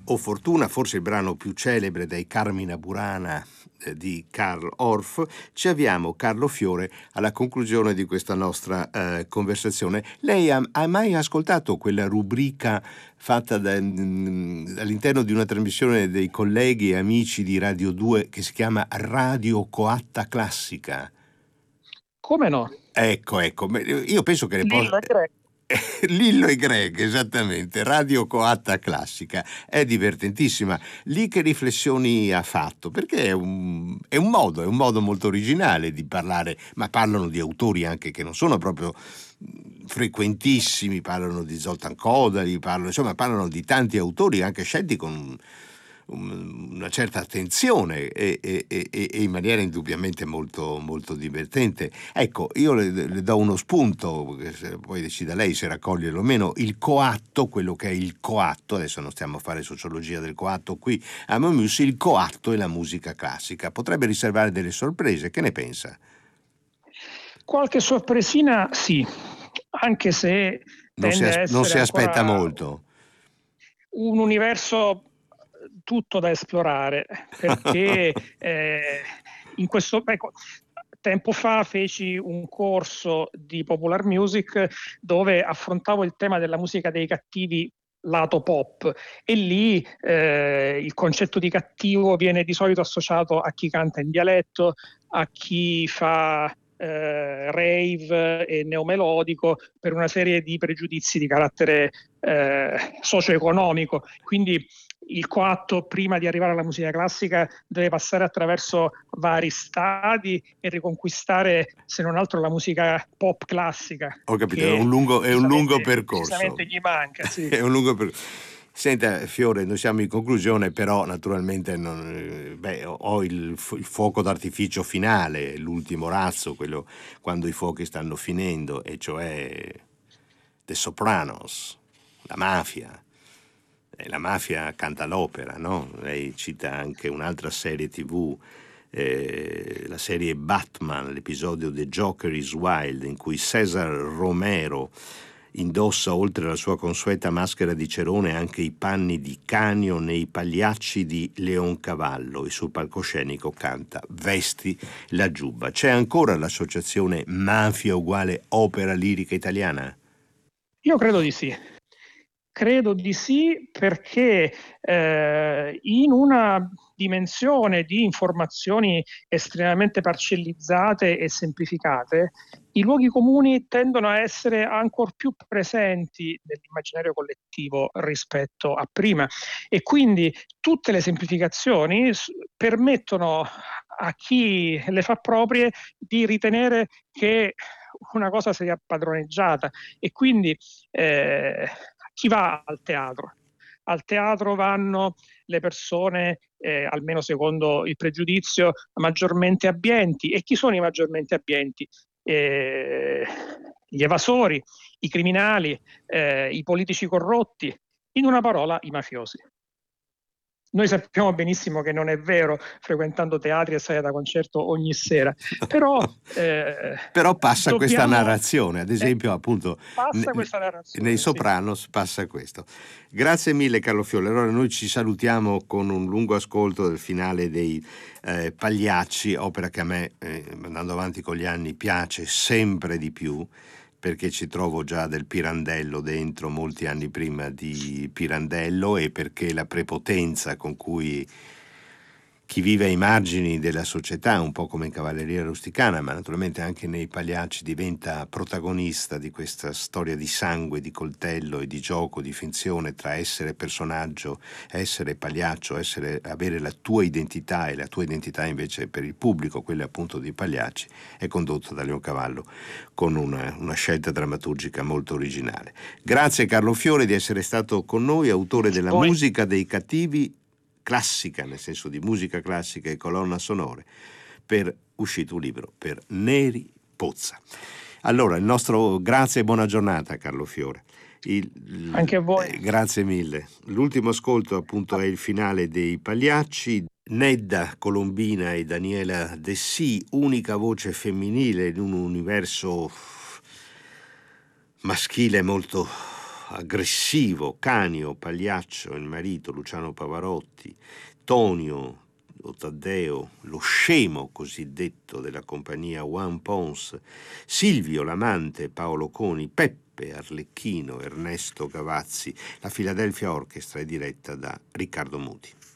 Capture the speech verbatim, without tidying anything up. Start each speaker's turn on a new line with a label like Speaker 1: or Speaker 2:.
Speaker 1: O Fortuna, forse il brano più celebre dei Carmina Burana eh, di Carl Orff, ci avviamo, Carlo Fiore, alla conclusione di questa nostra eh, conversazione. Lei ha, ha mai ascoltato quella rubrica fatta da, mh, all'interno di una trasmissione dei colleghi e amici di Radio due che si chiama Radio Coatta Classica?
Speaker 2: Come no?
Speaker 1: Ecco, ecco, io penso che le possa...
Speaker 2: Lillo e Greg.
Speaker 1: Lillo e Greg, esattamente, Radio Coatta Classica, è divertentissima. Lì che riflessioni ha fatto? Perché è un, è un modo, è un modo molto originale di parlare, ma parlano di autori anche che non sono proprio frequentissimi, parlano di Zoltán Kodály, parlano, insomma, parlano di tanti autori anche scelti con una certa attenzione e, e, e, e in maniera indubbiamente molto, molto divertente. Ecco, io le, le do uno spunto, poi decida lei se raccoglierlo o meno. Il coatto, quello che è il coatto, adesso non stiamo a fare sociologia del coatto qui a Momus, il coatto è la musica classica. Potrebbe riservare delle sorprese, che ne pensa?
Speaker 2: Qualche sorpresina sì, anche se
Speaker 1: non si,
Speaker 2: tende
Speaker 1: as-
Speaker 2: a
Speaker 1: non si
Speaker 2: essere
Speaker 1: aspetta
Speaker 2: ancora
Speaker 1: molto.
Speaker 2: un universo tutto da esplorare, perché eh, in questo ecco, tempo fa feci un corso di Popular Music dove affrontavo il tema della musica dei cattivi lato pop, e lì eh, il concetto di cattivo viene di solito associato a chi canta in dialetto, a chi fa eh, rave e neomelodico, per una serie di pregiudizi di carattere eh, socio-economico. Quindi il coatto, prima di arrivare alla musica classica, deve passare attraverso vari stadi e riconquistare, se non altro, la musica pop classica.
Speaker 1: Ho capito, è
Speaker 2: che
Speaker 1: un lungo, è un lungo
Speaker 2: decisamente,
Speaker 1: percorso.
Speaker 2: decisamente gli manca, sì.
Speaker 1: È un lungo percorso. Senta Fiore, noi siamo in conclusione, però naturalmente non, beh, ho il, il fuoco d'artificio finale, l'ultimo razzo, quello quando i fuochi stanno finendo, e cioè The Sopranos, la mafia. E la mafia canta l'opera, no? Lei cita anche un'altra serie tivù, eh, la serie Batman, l'episodio The Joker is Wild, in cui Cesar Romero indossa, oltre alla sua consueta maschera di cerone, anche i panni di Canio nei Pagliacci di Leoncavallo, e sul palcoscenico canta Vesti la giubba. C'è ancora l'associazione mafia uguale opera lirica italiana?
Speaker 2: Io credo di sì. Credo di sì, perché eh, in una dimensione di informazioni estremamente parcellizzate e semplificate, i luoghi comuni tendono a essere ancor più presenti nell'immaginario collettivo rispetto a prima, e quindi tutte le semplificazioni permettono a chi le fa proprie di ritenere che una cosa sia padroneggiata, e quindi eh, chi va al teatro? Al teatro vanno le persone, eh, almeno secondo il pregiudizio, maggiormente abbienti. E chi sono i maggiormente abbienti? Eh, gli evasori, i criminali, eh, i politici corrotti, in una parola, i mafiosi. Noi sappiamo benissimo che non è vero, frequentando teatri e sale da concerto ogni sera, però, eh,
Speaker 1: però passa
Speaker 2: dobbiamo,
Speaker 1: questa narrazione, ad esempio,
Speaker 2: eh,
Speaker 1: appunto,
Speaker 2: passa
Speaker 1: ne,
Speaker 2: questa
Speaker 1: nei
Speaker 2: narrazione,
Speaker 1: Sopranos sì. Passa questo. Grazie mille Carlo Fiore. Allora noi ci salutiamo con un lungo ascolto del finale dei eh, Pagliacci, opera che a me, eh, andando avanti con gli anni, piace sempre di più, perché ci trovo già del Pirandello dentro molti anni prima di Pirandello, e perché la prepotenza con cui chi vive ai margini della società, un po' come in Cavalleria Rusticana, ma naturalmente anche nei Pagliacci, diventa protagonista di questa storia di sangue, di coltello e di gioco, di finzione tra essere personaggio, essere pagliaccio, essere, avere la tua identità, e la tua identità invece per il pubblico, quella appunto di Pagliacci, è condotta da Leoncavallo con una, una scelta drammaturgica molto originale. Grazie Carlo Fiore di essere stato con noi, autore della
Speaker 2: Poi,
Speaker 1: Musica dei cattivi, classica, nel senso di musica classica e colonna sonore, per uscito un libro per Neri Pozza. Allora, il nostro grazie e buona giornata Carlo Fiore. Il,
Speaker 2: anche a voi.
Speaker 1: eh, grazie mille. L'ultimo ascolto appunto è il finale dei Pagliacci. Nedda Colombina e Daniela Dessì, unica voce femminile in un universo maschile molto aggressivo, Canio, Pagliaccio, il marito, Luciano Pavarotti, Tonio o Taddeo, lo scemo cosiddetto della compagnia One Pons, Silvio, l'amante, Paolo Coni, Peppe, Arlecchino, Ernesto Gavazzi. La Philadelphia Orchestra è diretta da Riccardo Muti.